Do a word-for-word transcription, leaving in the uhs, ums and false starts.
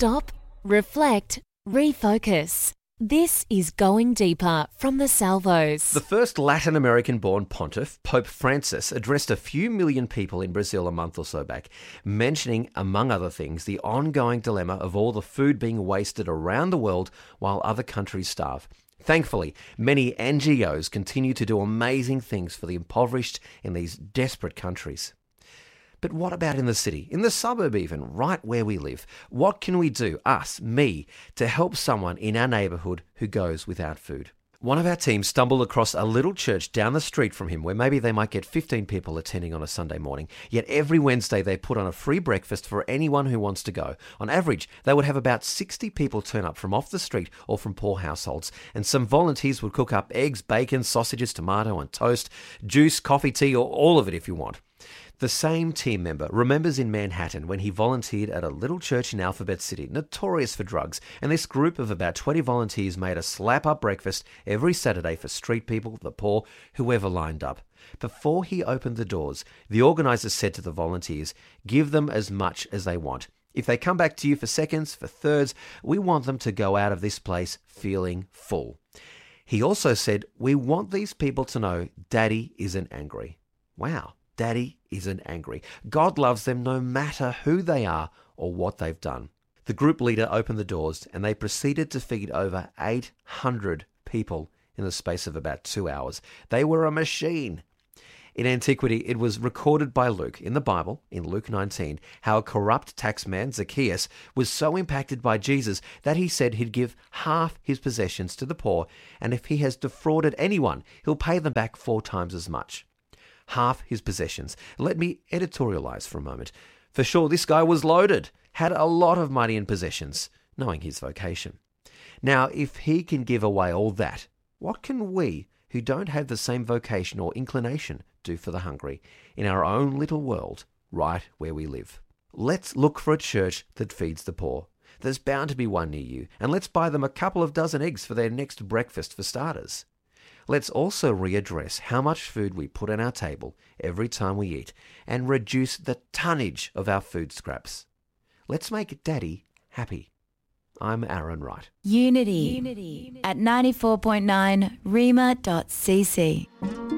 Stop, reflect, refocus. This is Going Deeper from the Salvos. The first Latin American-born pontiff, Pope Francis, addressed a few million people in Brazil a month or so back, mentioning, among other things, the ongoing dilemma of all the food being wasted around the world while other countries starve. Thankfully, many N G Os continue to do amazing things for the impoverished in these desperate countries. But what about in the city, in the suburb even, right where we live? What can we do, us, me, to help someone in our neighbourhood who goes without food? One of our team stumbled across a little church down the street from him where maybe they might get fifteen people attending on a Sunday morning. Yet every Wednesday they put on a free breakfast for anyone who wants to go. On average, they would have about sixty people turn up from off the street or from poor households. And some volunteers would cook up eggs, bacon, sausages, tomato and toast, juice, coffee, tea, or all of it if you want. The same team member remembers in Manhattan when he volunteered at a little church in Alphabet City, notorious for drugs, and this group of about twenty volunteers made a slap-up breakfast every Saturday for street people, the poor, whoever lined up. Before he opened the doors, the organisers said to the volunteers, "Give them as much as they want. If they come back to you for seconds, for thirds, we want them to go out of this place feeling full." He also said, "We want these people to know Daddy isn't angry." Wow. Daddy isn't angry. God loves them no matter who they are or what they've done. The group leader opened the doors and they proceeded to feed over eight hundred people in the space of about two hours. They were a machine. In antiquity, it was recorded by Luke in the Bible, in Luke nineteen, how a corrupt taxman, Zacchaeus, was so impacted by Jesus that he said he'd give half his possessions to the poor, and if he has defrauded anyone, he'll pay them back four times as much. Half his possessions. Let me editorialize for a moment. For sure, this guy was loaded, had a lot of money and possessions, knowing his vocation. Now, if he can give away all that, what can we, who don't have the same vocation or inclination, do for the hungry in our own little world, right where we live? Let's look for a church that feeds the poor. There's bound to be one near you, and let's buy them a couple of dozen eggs for their next breakfast for starters. Let's also readdress how much food we put on our table every time we eat and reduce the tonnage of our food scraps. Let's make Daddy happy. I'm Aaron Wright. Unity, Unity. At ninety-four point nine rhema dot c c.